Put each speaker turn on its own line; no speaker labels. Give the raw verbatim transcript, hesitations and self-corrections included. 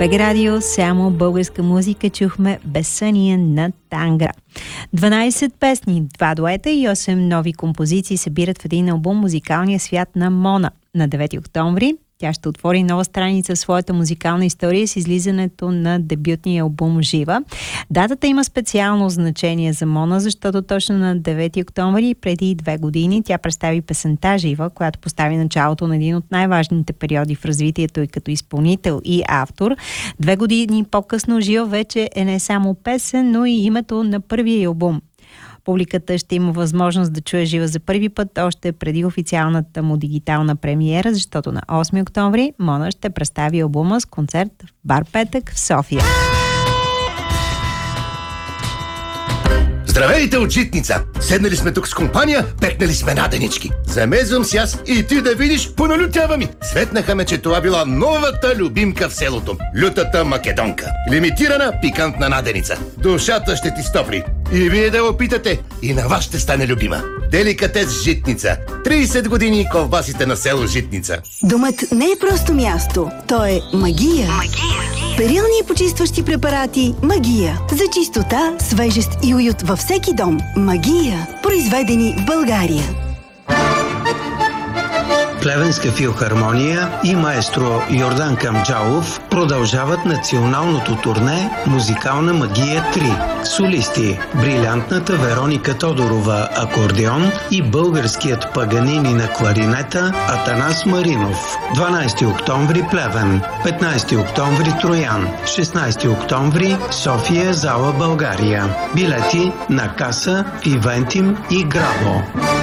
БГ Радио, само българска музика, чухме Безсъние на Тангра. дванайсет песни, два дуета и осем нови композиции събират в един албум музикалния свят на Мона. На девети октомври тя ще отвори нова страница в своята музикална история с излизането на дебютния албум Жива. Датата има специално значение за Мона, защото точно на девети октомври преди две години тя представи песента Жива, която постави началото на един от най-важните периоди в развитието и като изпълнител и автор. Две години по-късно Жива вече е не само песен, но и името на първия албум. Публиката ще има възможност да чуе Жива за първи път още преди официалната му дигитална премиера, защото на осми октомври Мона ще представи албума с концерт в Бар Петък в София.
Здравейте от Житница! Седнали сме тук с компания, пекнали сме наденички. Замезвам си аз и ти да видиш, поналютява ми. Светнаха ме, че това била новата любимка в селото. Лютата македонка. Лимитирана пикантна наденица. Душата ще ти стопли. И вие да опитате, и на вас ще стане любима. Деликатес Житница. трийсет години ковбасите на село Житница.
Домът не е просто място, то е магия.
Магия.
Перилни и почистващи препарати Магия. За чистота, свежест и уют във всеки дом. Магия. Произведени в България.
Плевенска филхармония и маестро Йордан Камджалов продължават националното турне Музикална магия три. Солисти брилянтната Вероника Тодорова акордеон и българският Паганини на кларинета Атанас Маринов. дванайсети октомври Плевен, петнайсети октомври Троян, шестнайсети октомври София, зала България. Билети на каса, Ивентим и Грабо.